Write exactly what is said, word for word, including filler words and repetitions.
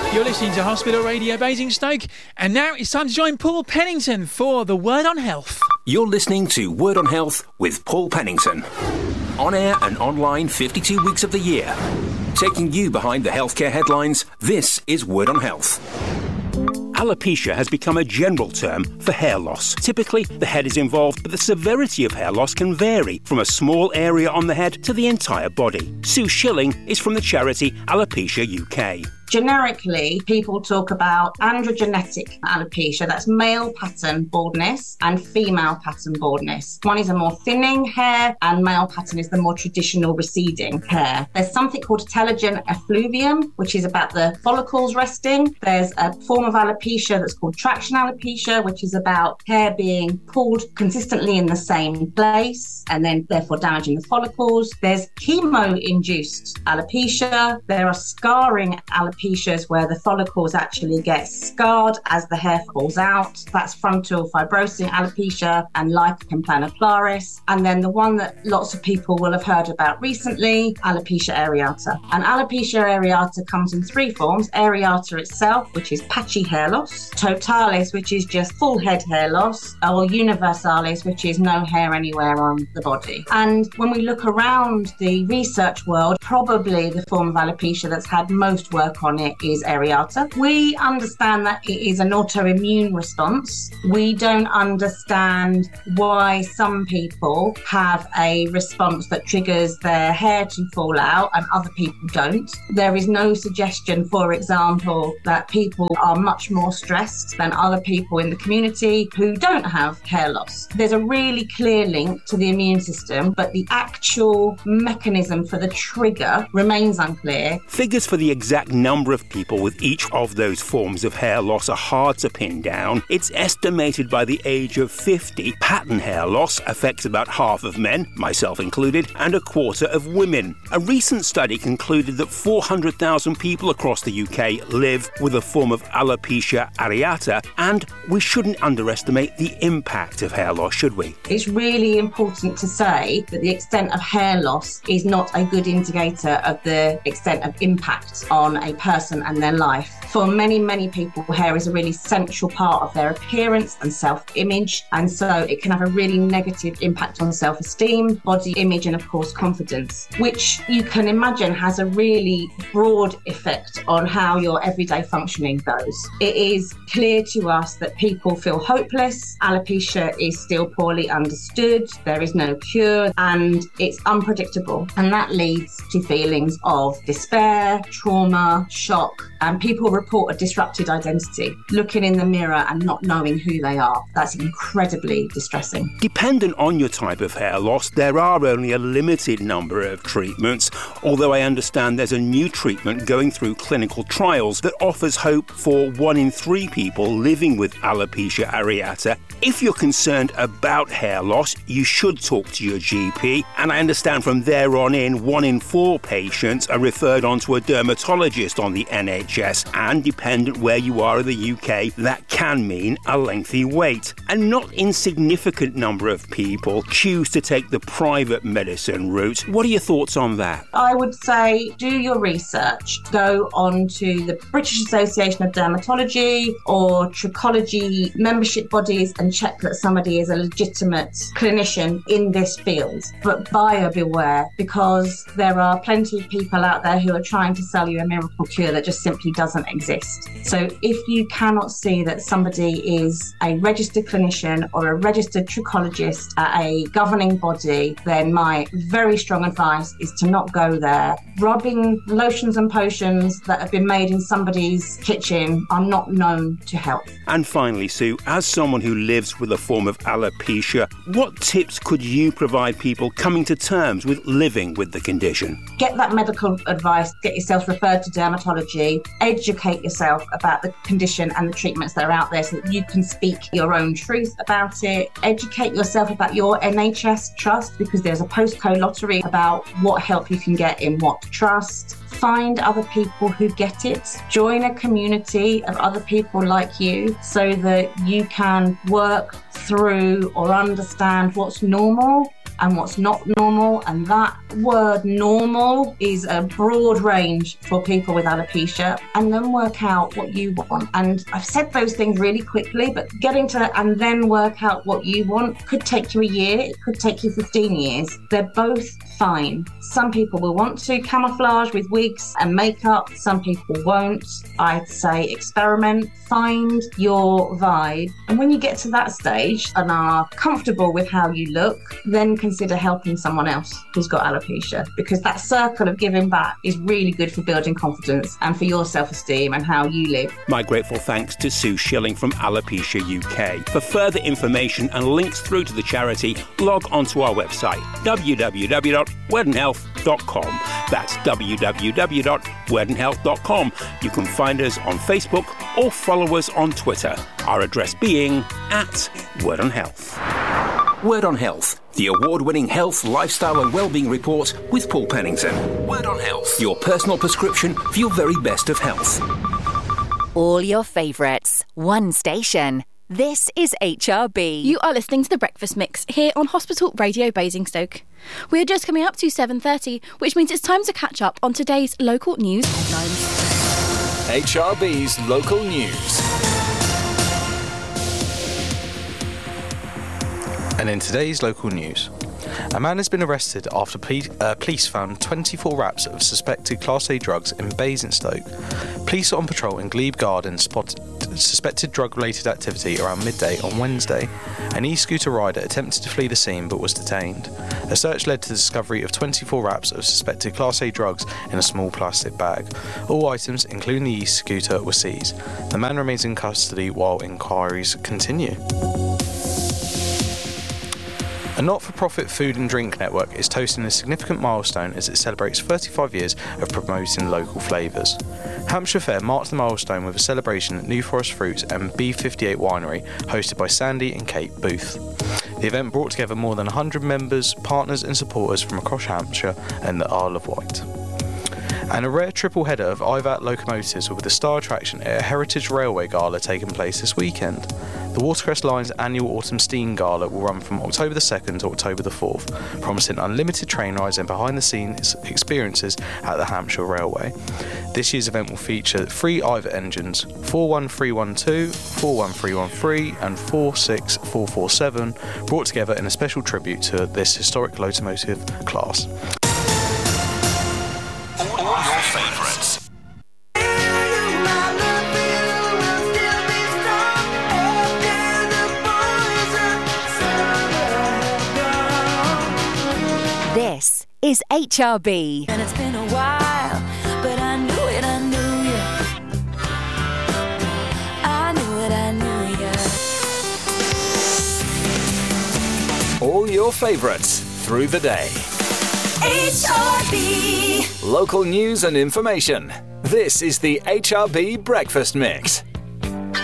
You're listening to Hospital Radio Basingstoke, and now it's time to join Paul Pennington for the Word on Health. You're listening to Word on Health with Paul Pennington. On air and online fifty-two weeks of the year. Taking you behind the healthcare headlines, this is Word on Health. Alopecia has become a general term for hair loss. Typically, the head is involved, but the severity of hair loss can vary from a small area on the head to the entire body. Sue Schilling is from the charity Alopecia U K. Generically, people talk about androgenetic alopecia, that's male pattern baldness, and female pattern baldness. One is a more thinning hair, and male pattern is the more traditional receding hair. There's something called telogen effluvium, which is about the follicles resting. There's a form of alopecia that's called traction alopecia, which is about hair being pulled consistently in the same place, and then therefore damaging the follicles. There's chemo-induced alopecia. There are scarring alopecias, where the follicles actually get scarred as the hair falls out. That's frontal fibrosing alopecia and lichen planopilaris. And then the one that lots of people will have heard about recently, alopecia areata. And alopecia areata comes in three forms: areata itself, which is patchy hair loss; totalis, which is just full head hair loss; or universalis, which is no hair anywhere on the body. And when we look around the research world, probably the form of alopecia that's had most work on it is areata. We understand that it is an autoimmune response. We don't understand why some people have a response that triggers their hair to fall out and other people don't. There is no suggestion, for example, that people are much more stressed than other people in the community who don't have hair loss. There's a really clear link to the immune system, but the actual mechanism for the trigger remains unclear. Figures for the exact number of people with each of those forms of hair loss are hard to pin down. It's estimated by the age of fifty, pattern hair loss affects about half of men, myself included, and a quarter of women. A recent study concluded that four hundred thousand people across the U K live with a form of alopecia areata, and we shouldn't underestimate the impact of hair loss, should we? It's really important to say that the extent of hair loss is not a good indicator of the extent of impact on a person and their life. For many, many people, hair is a really central part of their appearance and self-image, and so it can have a really negative impact on self-esteem, body image, and of course confidence, which you can imagine has a really broad effect on how your everyday functioning goes. It is clear to us that people feel hopeless. Alopecia is still poorly understood. There is no cure, and it's unpredictable, and that leads to feelings of despair, trauma, shock, and people report a disrupted identity, looking in the mirror and not knowing who they are. That's incredibly distressing. Dependent on your type of hair loss, there are only a limited number of treatments, although I understand there's a new treatment going through clinical trials that offers hope for one in three people living with alopecia areata. If you're concerned about hair loss, you should talk to your G P, and I understand from there on in, one in four patients are referred on to a dermatologist on the N H S, and dependent where you are in the U K, that can mean a lengthy wait. A not insignificant number of people choose to take the private medicine route. What are your thoughts on that? I would say do your research. Go on to the British Association of Dermatology or trichology membership bodies and check that somebody is a legitimate clinician in this field. But buyer beware, because there are plenty of people out there who are trying to sell you a miracle cure that just simply doesn't exist. So if you cannot see that somebody is a registered clinician or a registered trichologist at a governing body, then my very strong advice is to not go there. Rubbing lotions and potions that have been made in somebody's kitchen are not known to help. And finally, Sue, as someone who lives with a form of alopecia, what tips could you provide people coming to terms with living with the condition? Get that medical advice, get yourself referred to dermatology, educate yourself about the condition and the treatments that are out there so that you can speak your own truth about it. Educate yourself about your N H S trust, because there's a postcode lottery about what help you can get in what trust. Find other people who get it. Join a community of other people like you so that you can work through or understand what's normal and what's not normal. And that word normal is a broad range for people with alopecia, and then work out what you want. And I've said those things really quickly, but getting to and then work out what you want could take you a year, it could take you fifteen years. They're both fine. Some people will want to camouflage with wigs and makeup, some people won't. I'd say experiment, find your vibe. And when you get to that stage and are comfortable with how you look, then consider helping someone else who's got alopecia, because that circle of giving back is really good for building confidence and for your self-esteem and how you live. My grateful thanks to Sue Schilling from Alopecia U K. For further information and links through to the charity, log onto our website, w w w dot werden health dot com. That's w w w dot werden health dot com. You can find us on Facebook or follow us on Twitter, our address being at Word on Health. Word on Health, the award-winning health, lifestyle and wellbeing report with Paul Pennington. Word on Health, your personal prescription for your very best of health. All your favourites, one station. This is H R B. You are listening to The Breakfast Mix here on Hospital Radio Basingstoke. We're just coming up to seven thirty, which means it's time to catch up on today's local news headlines. H R B's local news. And in today's local news, a man has been arrested after police, uh, police found twenty-four wraps of suspected Class A drugs in Basingstoke. Police on patrol in Glebe Gardens spotted suspected drug-related activity around midday on Wednesday. An e-scooter rider attempted to flee the scene but was detained. A search led to the discovery of twenty-four wraps of suspected Class A drugs in a small plastic bag. All items, including the e-scooter, were seized. The man remains in custody while inquiries continue. A not-for-profit food and drink network is toasting a significant milestone as it celebrates thirty-five years of promoting local flavours. Hampshire Fair marked the milestone with a celebration at New Forest Fruits and B fifty-eight Winery, hosted by Sandy and Kate Booth. The event brought together more than one hundred members, partners and supporters from across Hampshire and the Isle of Wight. And a rare triple header of I V A T locomotives will be the star attraction at a Heritage Railway Gala taking place this weekend. The Watercress Line's annual Autumn Steam Gala will run from October the second to October the fourth, promising unlimited train rides and behind-the-scenes experiences at the Hampshire Railway. This year's event will feature three I V A T engines, four one three one two, four one three one three and four six four four seven, brought together in a special tribute to this historic locomotive class. All your favourites. This is H R B. And it's been a while, but I knew it, I knew you. I knew it, I knew you. All your favourites through the day. H R B. Local news and information. This is the H R B Breakfast Mix.